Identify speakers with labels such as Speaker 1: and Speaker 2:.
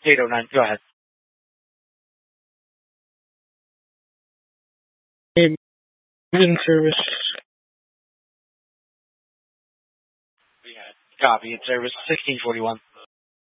Speaker 1: 809. Go ahead.
Speaker 2: In service.
Speaker 1: Copy. In service 1641.